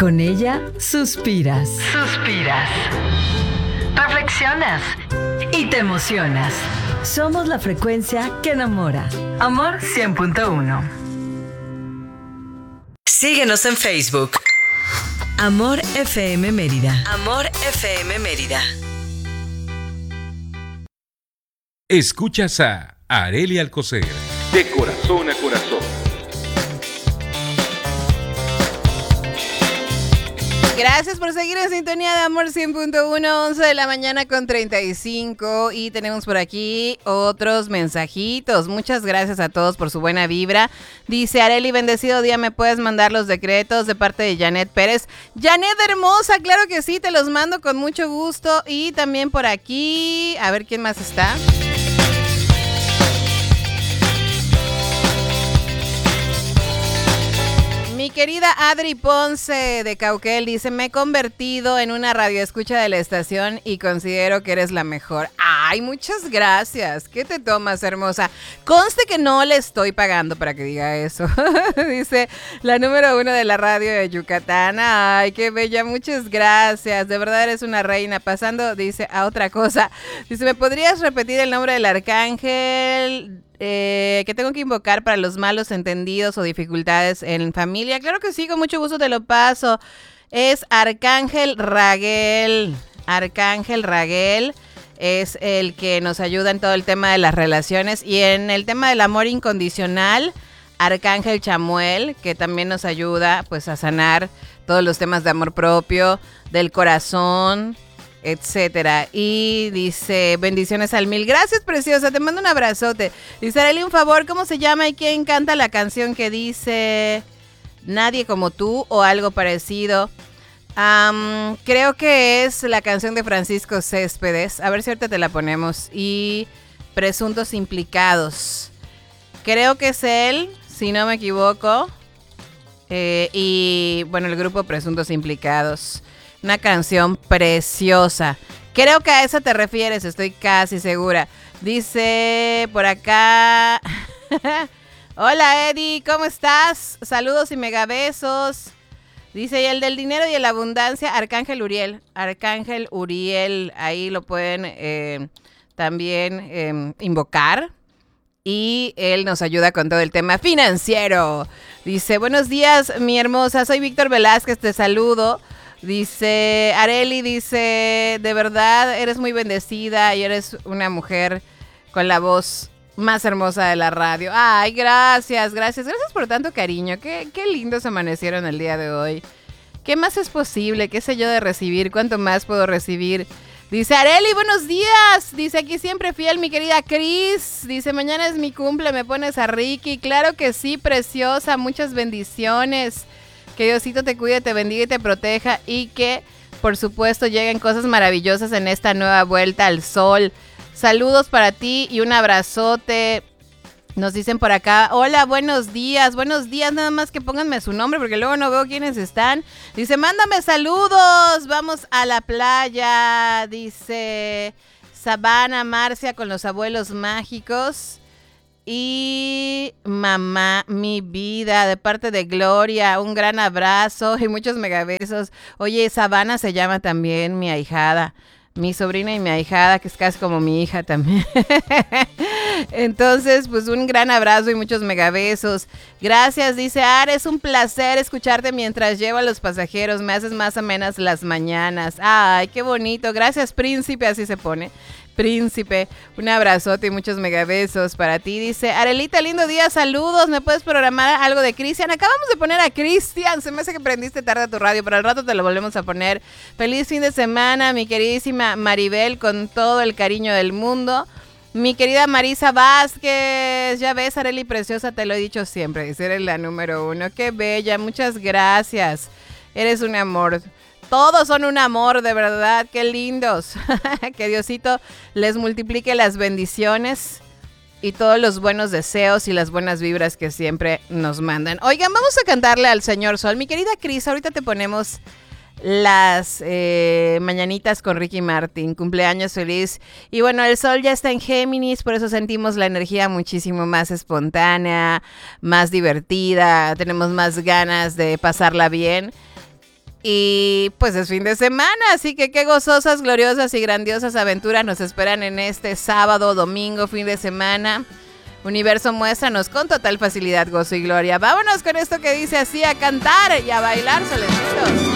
Con ella suspiras. Reflexionas y te emocionas. Somos la frecuencia que enamora. Amor 100.1. Síguenos en Facebook. Amor FM Mérida. Amor FM Mérida. Escuchas a Arely Alcocer. De corazón a corazón. Gracias por seguir en sintonía de Amor 100.1, 11 de la mañana con 35. Y tenemos por aquí otros mensajitos. Muchas gracias a todos por su buena vibra. Dice Arely, bendecido día, ¿me puedes mandar los decretos de parte de Janet Pérez? Janet hermosa, claro que sí, te los mando con mucho gusto. Y también por aquí, a ver quién más está. Mi querida Adri Ponce de Cauquel dice, me he convertido en una radioescucha de la estación y considero que eres la mejor. Ay, muchas gracias. ¿Qué te tomas, hermosa? Conste que no le estoy pagando para que diga eso. Dice, la número 1 de la radio de Yucatán. Ay, qué bella, muchas gracias. De verdad eres una reina. Pasando, dice, a otra cosa. Dice, ¿me podrías repetir el nombre del arcángel que tengo que invocar para los malos entendidos o dificultades en familia? Claro que sí, con mucho gusto te lo paso. Es Arcángel Raguel. Arcángel Raguel es el que nos ayuda en todo el tema de las relaciones y en el tema del amor incondicional. Arcángel Chamuel, que también nos ayuda pues a sanar todos los temas de amor propio, del corazón, etcétera. Y dice, bendiciones al mil. Gracias, preciosa, te mando un abrazote. Dice, Arely, un favor, ¿cómo se llama y quién canta la canción que dice Nadie como tú o algo parecido? Creo que es la canción de Francisco Céspedes. A ver si ahorita te la ponemos. Y Presuntos Implicados. Creo que es él, si no me equivoco. Y bueno, el grupo Presuntos Implicados. Una canción preciosa. Creo que a esa te refieres, estoy casi segura. Dice por acá... Hola, Eddie, ¿cómo estás? Saludos y megabesos. Dice, y el del dinero y la abundancia, Arcángel Uriel. Arcángel Uriel, ahí lo pueden también invocar. Y él nos ayuda con todo el tema financiero. Dice, buenos días, mi hermosa, soy Víctor Velázquez, te saludo. Dice, Arely, dice, de verdad eres muy bendecida y eres una mujer con la voz más hermosa de la radio. Ay, gracias por tanto cariño. Qué lindos amanecieron el día de hoy. ¿Qué más es posible? ¿Qué sé yo de recibir? ¿Cuánto más puedo recibir? Dice, Arely, buenos días. Dice, aquí siempre fiel, mi querida Cris. Dice, mañana es mi cumple, me pones a Ricky. Claro que sí, preciosa, muchas bendiciones. Que Diosito te cuide, te bendiga y te proteja. Y que, por supuesto, lleguen cosas maravillosas en esta nueva vuelta al sol. Saludos para ti y un abrazote. Nos dicen por acá, hola, buenos días, nada más que pónganme su nombre porque luego no veo quiénes están. Dice, mándame saludos, vamos a la playa. Dice, Sabana Marcia con los abuelos mágicos. Y mamá, mi vida, de parte de Gloria, un gran abrazo y muchos megabesos. Oye, Sabana se llama también mi ahijada. Mi sobrina y mi ahijada, que es casi como mi hija también. Entonces, pues un gran abrazo y muchos megabesos. Gracias, dice Ara, es un placer escucharte mientras llevo a los pasajeros. Me haces más amenas las mañanas. Ay, qué bonito. Gracias, príncipe, así se pone. Príncipe, un abrazote y muchos megabesos para ti. Dice, Arelita, lindo día, saludos. ¿Me puedes programar algo de Cristian? Acabamos de poner a Cristian. Se me hace que prendiste tarde a tu radio, pero al rato te lo volvemos a poner. Feliz fin de semana, mi queridísima Maribel, con todo el cariño del mundo. Mi querida Marisa Vázquez, ya ves, Arely preciosa, te lo he dicho siempre, dice, eres la número 1. Qué bella, muchas gracias. Eres un amor. Todos son un amor, de verdad, qué lindos. Que Diosito les multiplique las bendiciones y todos los buenos deseos y las buenas vibras que siempre nos mandan. Oigan, vamos a cantarle al Señor Sol. Mi querida Cris, ahorita te ponemos las mañanitas con Ricky Martin. Cumpleaños feliz. Y bueno, el Sol ya está en Géminis, por eso sentimos la energía muchísimo más espontánea, más divertida. Tenemos más ganas de pasarla bien. Y pues es fin de semana, así que qué gozosas, gloriosas y grandiosas aventuras nos esperan en este sábado, domingo, fin de semana. Universo, muéstranos con total facilidad, gozo y gloria. Vámonos con esto que dice así, a cantar y a bailar, solecitos.